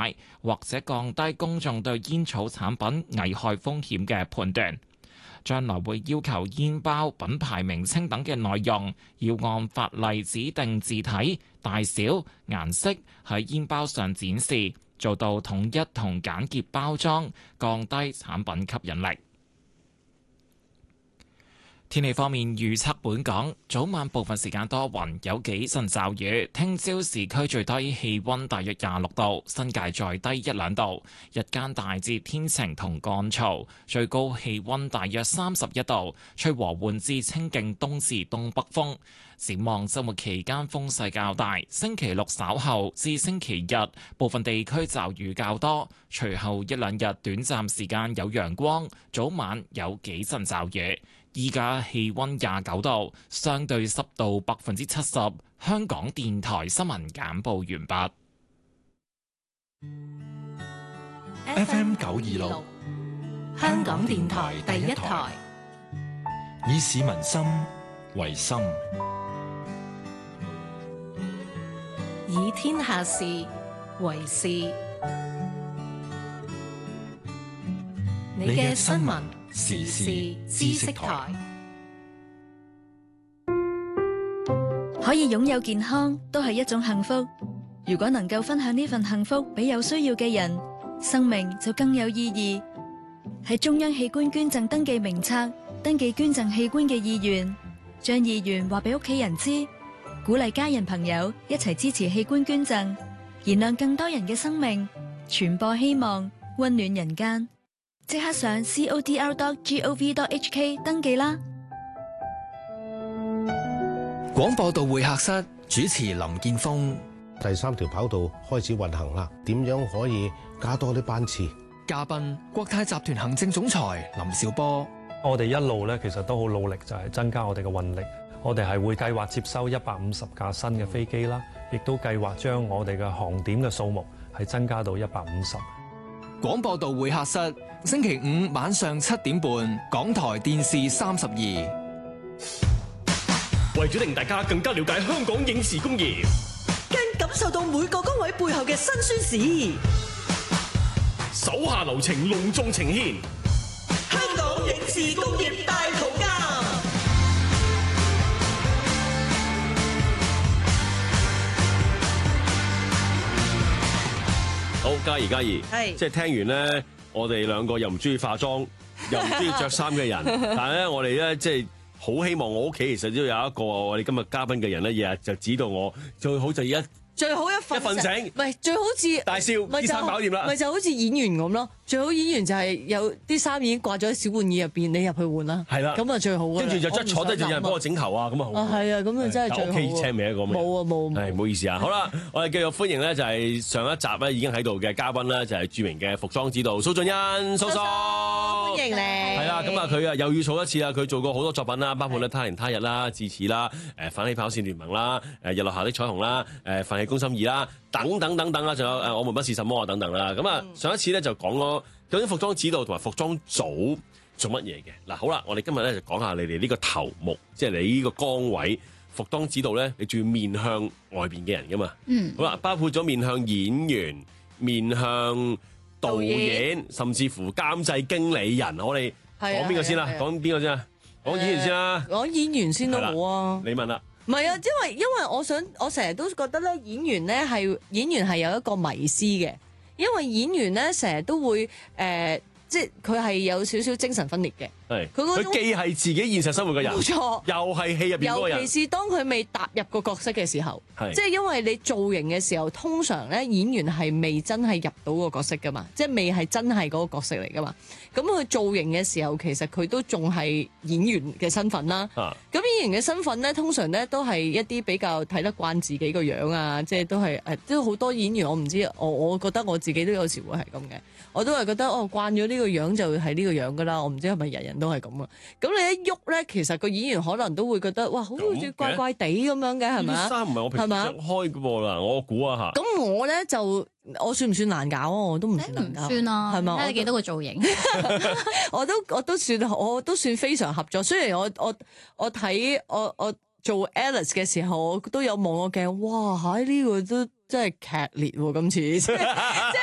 態，或者降低公眾對煙草產品危害風險嘅判斷。將來會要求煙包、品牌名稱等嘅內容要按法例指定字體、大小、顏色喺煙包上展示，做到統一同簡潔包裝，降低產品吸引力。天氣方面預測，本港早晚部分時間多雲，有幾陣驟雨。聽朝市區最低氣溫大約26度，新界再低1-2度。日間大致天晴同乾燥，最高氣溫大約31度，吹和緩至清勁東至東北風。展望週末期間風勢較大，星期六稍後至星期日部分地區驟雨較多，隨後1-2日短暫時間有陽光，早晚有幾陣驟雨。依家氣溫29度，相對濕度70%。香港電台新聞簡報完畢。 FM 926，香港電台第一台，以市民心為心， 以天下事為事。你嘅新聞時事知識台， 可以擁有健康都係一種幸福。如果能夠分享呢份幸福俾有需要嘅人，生命就更有意義。喺中央器官捐贈登記名冊登記捐贈器官嘅意願，將意願話俾屋企人知，鼓勵家人朋友一齊支持器官捐贈，燃亮更多人嘅生命，傳播希望，溫暖人間。即刻上 codr.gov.hk 登記啦！ 廣播道會客室主持林建峰。 第3條跑道開始運行啦，點樣可以加多啲班次？ 嘉賓國泰集團行政總裁林紹波。 我哋一路咧其實都好努力，就係增加我哋嘅運力。我哋係會計劃接收150架新嘅飛機啦，亦都計劃將我哋嘅航點嘅數目係增加到150。 廣播道會客室，星期5晚上7點半，港台電視32。 為咗令大家更加了解香港影視工業， 更感受到每個崗位背後嘅辛酸史， 手下留情，隆重呈現香港影視工業大圖鑑。 好，嘉怡， 係即係聽完咧，我哋兩個又唔中意化妝，又唔中意着衫嘅人，但係咧，我哋咧即係好希望我屋企其實都有一個我哋今日嘉賓嘅人咧，日日就指導我，最好就一瞓醒， 唔係最好似大笑，啲衫搞掂啦， 咪就好似演員咁咯。最好演員就係有啲衫已經掛咗喺小玩意入邊，你入去換啦。係啦，咁啊最好啊。跟住就即坐低就有人幫我整頭啊，咁啊好。啊係啊，咁啊真係最好。屋企請未一個咩？冇啊冇。係唔好意思啊。好啦，我哋繼續歡迎咧，就係上一集咧已經喺度嘅嘉賓啦，就係著名嘅服裝指導蘇俊欣蘇蘇， 歡迎你。 係啦，咁啊佢啊又要數一次啦，佢做過好多作品啦，包括咧他年他日啦、智齒啦、反起跑線聯盟啦、日落下的彩虹啦、飯戲攻心2啦。等等等等啦，仲有我們不是什麼啊等等啦。咁啊，上一次咧就講咗究竟服裝指導同埋服裝組做乜嘢嘅。嗱，好啦，我哋今日咧就講下你哋呢個頭目，即係你呢個崗位服裝指導咧，你仲要面向外邊嘅人噶嘛。好啦，包括咗面向演員、面向導演，甚至乎監製經理人。我哋講邊個先啦？講邊個先啊？講演員先啦。 講演員先都好啊。 你問啦。 唔係啊，因為我成日都覺得咧，演員係有一個迷思嘅，因為演員咧成日都會即係佢係有少少精神分裂嘅。係佢既係自己現實生活嘅人，冇錯，又係戲入邊嗰個人。 尤其是當佢未踏入個角色嘅時候，即係因為你造型嘅時候，通常咧演員係未真係入到個角色噶嘛，即係未係真係嗰個角色嚟噶嘛。咁佢造型嘅時候，其實佢都仲係演員嘅身份啦。咁演員嘅身份咧，通常咧都係一啲比較睇得慣自己個樣啊，即係都係都好多演員，我唔知，我覺得我自己都有時會係咁嘅。我都係覺得慣咗呢個樣就係呢個樣噶啦，我唔知係咪人人都係咁啊。咁你一喐咧，其實個演員可能都會覺得哇，好似怪怪地咁樣嘅，係咪啊？ 衫唔係我平時着開嘅噃啦，我估啊嚇。 咁我咧就我算唔算難搞啊？我都唔算難搞， 算啦，係咪？睇你幾多個造型？ 我都算非常合作。雖然我睇我做 Alice 嘅時候，我都有望個鏡，哇！呢個都真係劇烈喎，今次即係